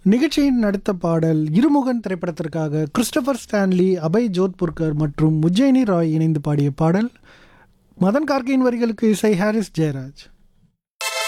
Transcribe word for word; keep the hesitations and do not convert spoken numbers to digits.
நிகழ்ச்சியின் அடுத்த பாடல் இருமுகன் திரைப்படத்திற்காக கிறிஸ்டோபர் ஸ்டான்லி, அபய் ஜோத்புர்கர் மற்றும் உஜ்ஜயினி ராய் இணைந்து பாடிய பாடல். மதன் கார்கேயின் வரிகளுக்கு இசை ஹாரிஸ் ஜெயராஜ்.